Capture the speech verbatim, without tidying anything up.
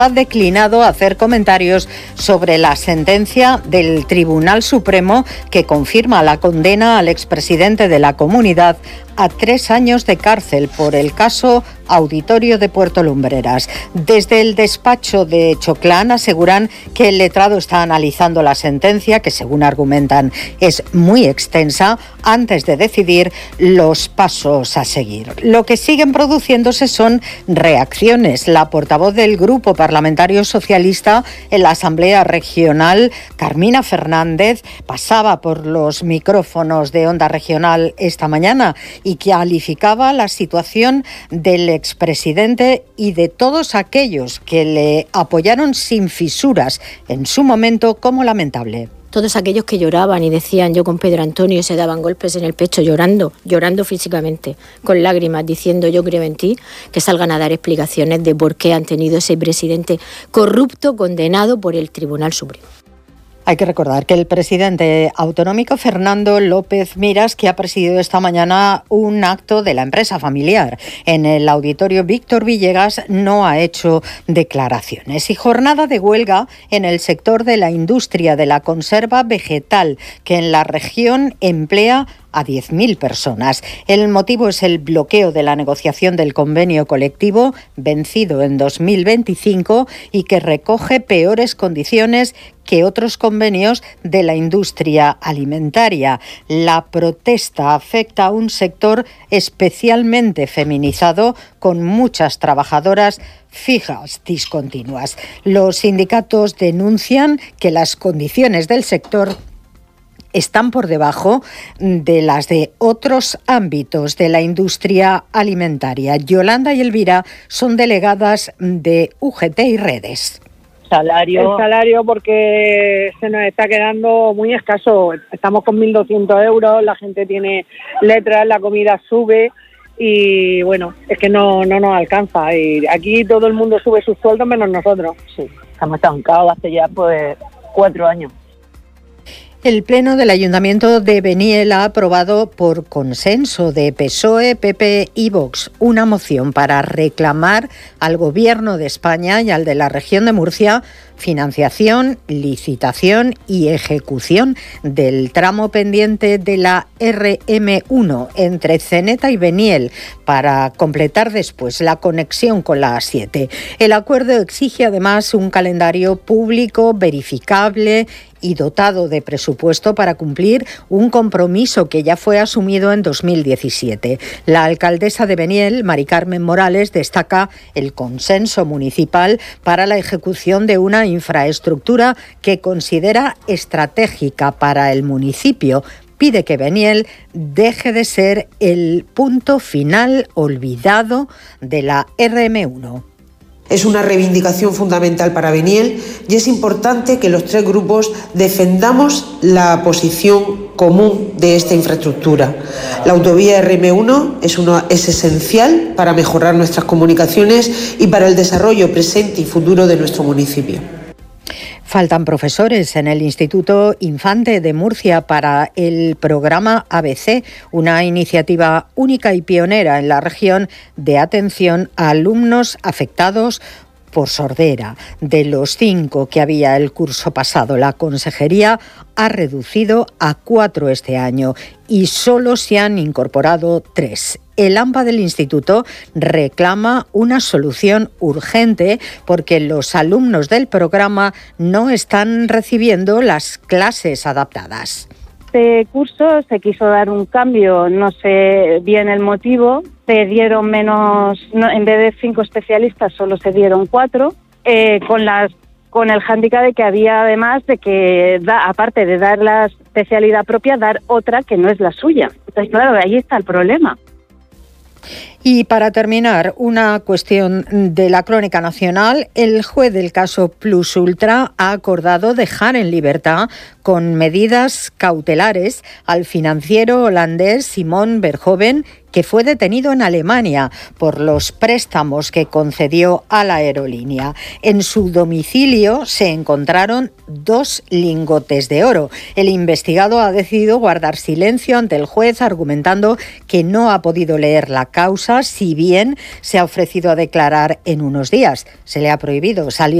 ha declinado hacer comentarios sobre la sentencia del Tribunal Supremo que confirma la condena al expresidente de la Comunidad a tres años de cárcel por el caso Auditorio de Puerto Lumbreras. Desde el despacho de Choclán aseguran que el letrado está analizando la sentencia, que según argumentan es muy extensa, antes de decidir los pasos a seguir. Lo que siguen produciéndose son reacciones. La portavoz del Grupo Parlamentario Socialista en la Asamblea Regional, Carmina Fernández, pasaba por los micrófonos de Onda Regional esta mañana y que calificaba la situación del expresidente y de todos aquellos que le apoyaron sin fisuras en su momento como lamentable. Todos aquellos que lloraban y decían yo con Pedro Antonio, se daban golpes en el pecho llorando, llorando físicamente, con lágrimas, diciendo yo creo en ti, que salgan a dar explicaciones de por qué han tenido ese presidente corrupto condenado por el Tribunal Supremo. Hay que recordar que el presidente autonómico Fernando López Miras, que ha presidido esta mañana un acto de la empresa familiar en el auditorio Víctor Villegas, no ha hecho declaraciones. Y jornada de huelga en el sector de la industria de la conserva vegetal, que en la región emplea a diez mil personas. El motivo es el bloqueo de la negociación del convenio colectivo vencido en dos mil veinticinco y que recoge peores condiciones que otros convenios de la industria alimentaria. La protesta afecta a un sector especialmente feminizado con muchas trabajadoras fijas discontinuas. Los sindicatos denuncian que las condiciones del sector están por debajo de las de otros ámbitos de la industria alimentaria. Yolanda y Elvira son delegadas de U G T y Redes. Salario. El salario porque se nos está quedando muy escaso. Estamos con mil doscientos euros, la gente tiene letras, la comida sube y bueno, es que no, no nos alcanza. Y aquí todo el mundo sube sus sueldos menos nosotros. Sí, estamos estancados hace ya pues cuatro años. El Pleno del Ayuntamiento de Beniel ha aprobado por consenso de P S O E, P P y Vox una moción para reclamar al Gobierno de España y al de la región de Murcia financiación, licitación y ejecución del tramo pendiente de la R M uno entre Ceneta y Beniel para completar después la conexión con la A siete. El acuerdo exige además un calendario público, verificable y dotado de presupuesto para cumplir un compromiso que ya fue asumido en dos mil diecisiete. La alcaldesa de Beniel, Mari Carmen Morales, destaca el consenso municipal para la ejecución de una infraestructura que considera estratégica para el municipio. Pide que Beniel deje de ser el punto final olvidado de la R M uno. Es una reivindicación fundamental para Beniel y es importante que los tres grupos defendamos la posición común de esta infraestructura. La autovía R M uno es, una, es esencial para mejorar nuestras comunicaciones y para el desarrollo presente y futuro de nuestro municipio. Faltan profesores en el Instituto Infante de Murcia para el programa A B C, una iniciativa única y pionera en la región de atención a alumnos afectados por sordera. De los cinco que había el curso pasado, la consejería ha reducido a cuatro este año y solo se han incorporado tres. El A M P A del instituto reclama una solución urgente porque los alumnos del programa no están recibiendo las clases adaptadas. Este curso se quiso dar un cambio, no sé bien el motivo, se dieron menos, no, en vez de cinco especialistas solo se dieron cuatro, eh, con las con el hándicap de que había además de que, da, aparte de dar la especialidad propia, dar otra que no es la suya. Entonces, claro, ahí está el problema. Y para terminar, una cuestión de la crónica nacional. El juez del caso Plus Ultra ha acordado dejar en libertad con medidas cautelares al financiero holandés Simon Verhoeven, que fue detenido en Alemania por los préstamos que concedió a la aerolínea. En su domicilio se encontraron dos lingotes de oro. El investigado ha decidido guardar silencio ante el juez, argumentando que no ha podido leer la causa si bien se ha ofrecido a declarar en unos días. Se le ha prohibido salir